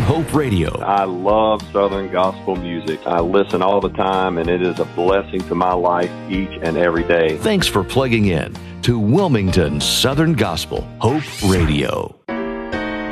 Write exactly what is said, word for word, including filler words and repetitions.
Hope Radio. I love Southern gospel music. I listen all the time, and it is a blessing to my life each and every day. Thanks for plugging in to Wilmington Southern Gospel Hope Radio.